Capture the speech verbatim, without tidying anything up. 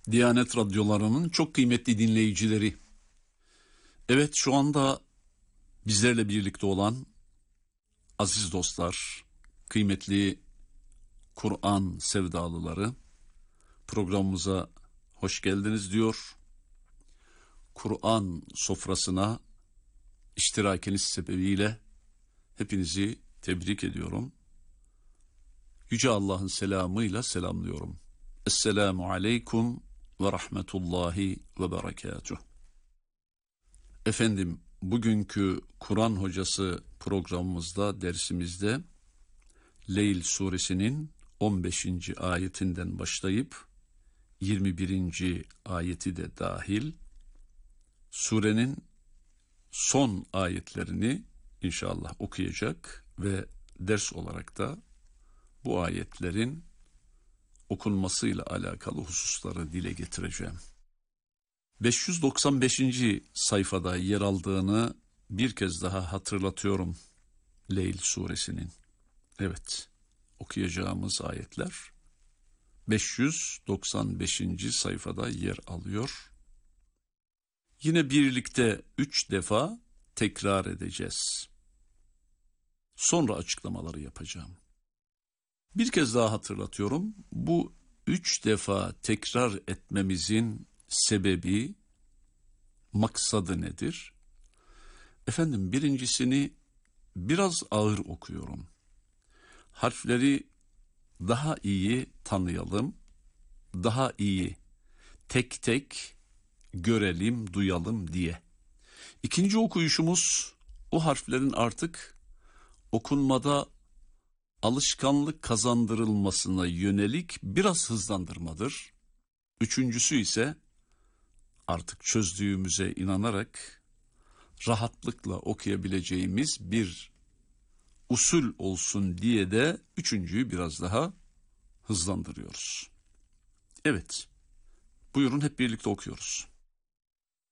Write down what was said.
Diyanet radyolarının çok kıymetli dinleyicileri. Evet, şu anda bizlerle birlikte olan aziz dostlar, kıymetli Kur'an sevdalıları, programımıza hoş geldiniz diyor. Kur'an sofrasına iştirakiniz sebebiyle hepinizi tebrik ediyorum. Yüce Allah'ın selamıyla selamlıyorum. Esselamu aleyküm ve rahmetullahi ve berekatuh. Efendim, bugünkü Kur'an hocası programımızda, dersimizde Leyl suresinin on beşinci ayetinden başlayıp yirmi birinci ayeti de dahil surenin son ayetlerini inşallah okuyacak ve ders olarak da bu ayetlerin okunmasıyla alakalı hususları dile getireceğim. beş yüz doksan beşinci sayfada yer aldığını bir kez daha hatırlatıyorum Leyl suresinin. Evet, okuyacağımız ayetler beş yüz doksan beşinci sayfada yer alıyor. Yine birlikte üç defa tekrar edeceğiz. Sonra açıklamaları yapacağım. Bir kez daha hatırlatıyorum. Bu üç defa tekrar etmemizin sebebi, maksadı nedir? Efendim, birincisini biraz ağır okuyorum. Harfleri daha iyi tanıyalım, daha iyi tek tek görelim, duyalım diye. İkinci okuyuşumuz o harflerin artık okunmada alışkanlık kazandırılmasına yönelik biraz hızlandırmadır. Üçüncüsü ise artık çözdüğümüze inanarak rahatlıkla okuyabileceğimiz bir usul olsun diye de üçüncüyü biraz daha hızlandırıyoruz. Evet, buyurun hep birlikte okuyoruz.